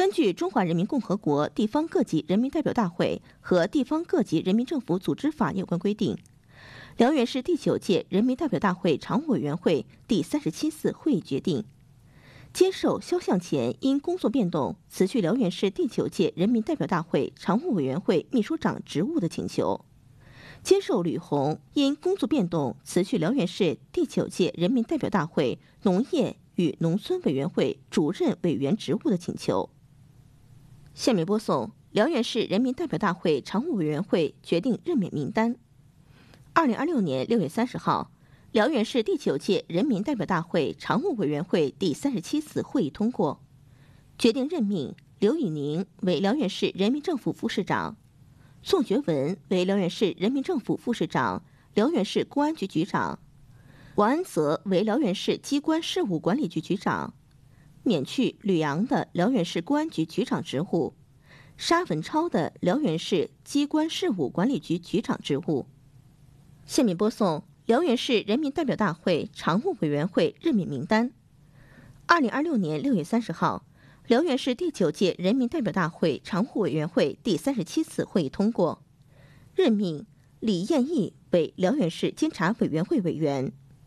根据《中华人民共和国地方各级人民代表大会和地方各级人民政府组织法》有关规定，辽源市第9届人民代表大会常务委员会第37次会议决定，接受肖向前因工作变动辞去辽源市第9届人民代表大会常务委员会秘书长职务的请求，接受吕红因工作变动辞去辽源市第9届人民代表大会农业与农村委员会主任委员职务的请求。下面播送辽源市人民代表大会常务委员会决定任免名单。2026年6月30号，辽源市第9届人民代表大会常务委员会第37次会议通过，决定任命刘以宁为辽源市人民政府副市长，宋觉文为辽源市人民政府副市长、辽源市公安局局长，王安泽为辽源市机关事务管理局局长，免去吕阳的辽源市公安局局长职务，沙文超的辽源市机关事务管理局局长职务。下面播送辽源市人民代表大会常务委员会任免名单。2026年6月30号，辽源市第9届人民代表大会常务委员会第37次会议通过，任命李彦义为辽源市监察委员会委员。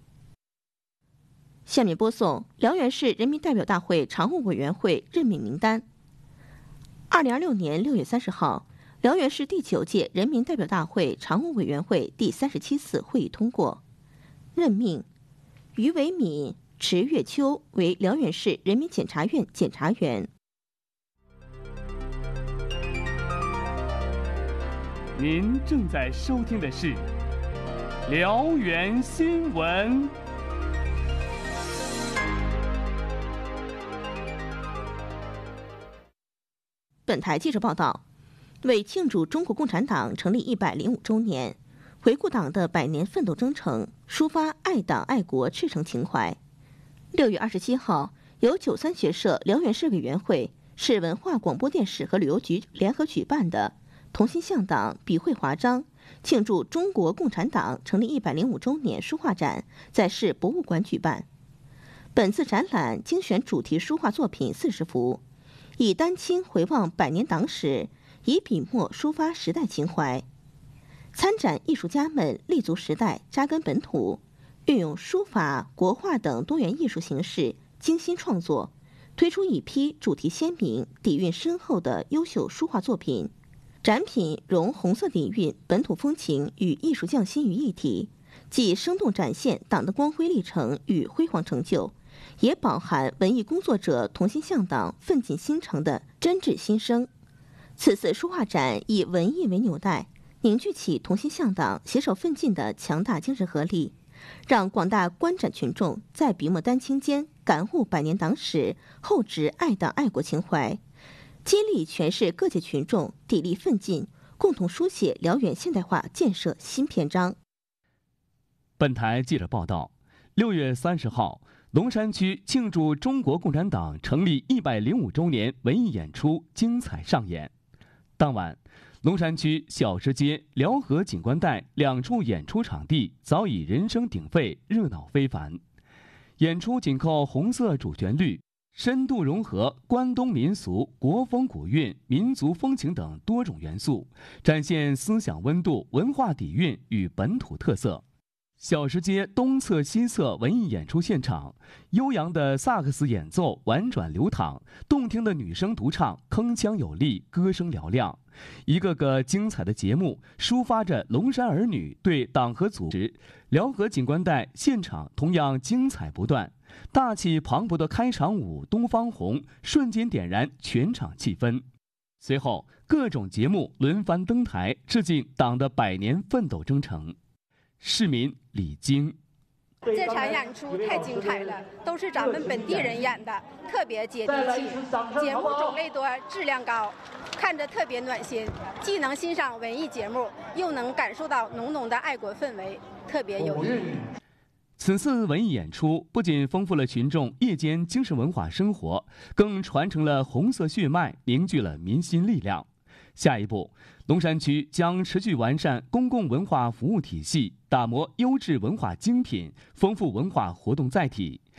下面播送辽源市人民代表大会常务委员会任命名单。2026年6月30号，辽源市第9届人民代表大会常务委员会第37次会议通过，任命于维敏、池月秋为辽源市人民检察院检察员。 您正在收听的是辽源新闻。 本台记者报道，为庆祝中国共产党成立105周年，回顾党的100年奋斗征程，抒发爱党爱国赤诚情怀，6月27号，由93学社辽源市委员会、市文化广播电视和旅游局联合举办的同心向党笔绘华章庆祝中国共产党成立105周年书画展在市博物馆举办。本次展览精选主题书画作品40幅，以丹青回望100年党史，以笔墨抒发时代情怀。参展艺术家们立足时代，扎根本土，运用书法、国画等多元艺术形式精心创作，推出一批主题鲜明、底蕴深厚的优秀书画作品。展品融红色底蕴、本土风情与艺术匠心于一体，既生动展现党的光辉历程与辉煌成就，也饱含文艺工作者同心向党、奋进新城的真挚心声。此次书画展以文艺为纽带，凝聚起同心向党、携手奋进的强大精神合力，让广大观展群众在笔墨丹青间感悟100年党史，厚植爱党爱国情怀，激励全市各界群众砥砺奋进，共同书写辽源现代化建设新篇章。 本台记者报道，6月30号，龙山区庆祝中国共产党成立105周年文艺演出精彩上演。当晚，龙山区小石街、辽河景观带2处演出场地早已人声鼎沸，热闹非凡。演出紧扣红色主旋律，深度融合关东民俗、国风古韵、民族风情等多种元素，展现思想温度、文化底蕴与本土特色。小石街东侧西侧文艺演出现场，悠扬的萨克斯演奏婉转流淌，动听的女声独唱铿锵有力，歌声嘹亮。一个个精彩的节目抒发着龙山儿女对党和组织。辽河景观带现场同样精彩不断，大气磅礴的开场舞《东方红》瞬间点燃全场气氛。随后，各种节目轮番登台，致敬党的100年奋斗征程。市民李晶， 这场演出太精彩了，都是咱们本地人演的，特别接地气，节目种类多，质量高，看着特别暖心，既能欣赏文艺节目，又能感受到浓浓的爱国氛围，特别有意义。 此次文艺演出不仅丰富了群众夜间精神文化生活，更传承了红色血脉，凝聚了民心力量。下一步，龙山区将持续完善公共文化服务体系，打磨优质文化精品，丰富文化活动载体，